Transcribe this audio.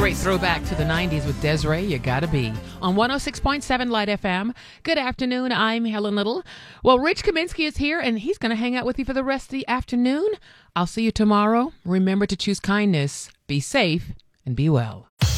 great throwback to the 90s with Desiree, You Gotta Be, on 106.7 Light FM. Good afternoon, I'm Helen Little. Well, Rich Kaminsky is here, and he's going to hang out with you for the rest of the afternoon. I'll see you tomorrow. Remember to choose kindness, be safe, and be well.